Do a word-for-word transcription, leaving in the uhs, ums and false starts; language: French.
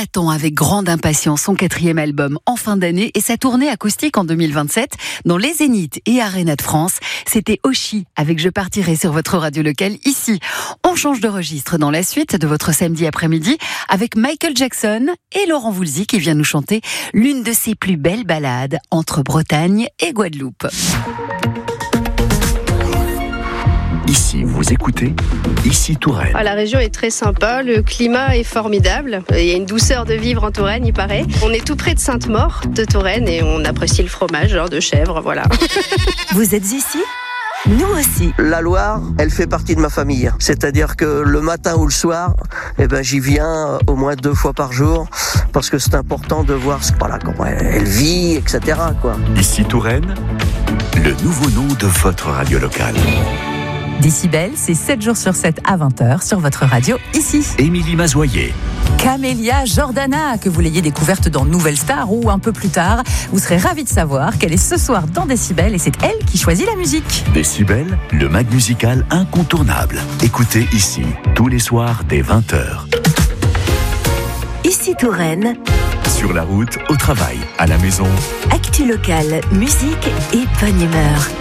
attend avec grande impatience son quatrième album en fin d'année et sa tournée acoustique en deux mille vingt-sept dans les Zénith et Arena de France. C'était Oshi avec Je partirai sur votre radio locale ici. On change de registre dans la suite de votre samedi après-midi avec Michael Jackson et Laurent Voulzy qui vient nous chanter l'une de ses plus belles ballades entre Bretagne et Guadeloupe. Ici, vous écoutez Ici Touraine. Ah, la région est très sympa, le climat est formidable. Il y a une douceur de vivre en Touraine, il paraît. On est tout près de Sainte-Maure de Touraine et on apprécie le fromage hein, de chèvre, voilà. Vous êtes ici ? Nous aussi. La Loire, elle fait partie de ma famille. C'est-à-dire que le matin ou le soir, eh ben, j'y viens au moins deux fois par jour parce que c'est important de voir voilà, comment elle vit, et cetera. Quoi. Ici Touraine, le nouveau nom de votre radio locale. Décibel, c'est sept jours sur sept à vingt heures sur votre radio ici. Émilie Mazoyer. Camélia Jordana, que vous l'ayez découverte dans Nouvelle Star ou un peu plus tard, vous serez ravis de savoir qu'elle est ce soir dans Décibel et c'est elle qui choisit la musique. Décibel, le mag musical incontournable. Écoutez ici, tous les soirs dès vingt heures. Ici Touraine. Sur la route, au travail, à la maison. Actu locale, musique et bonne humeur.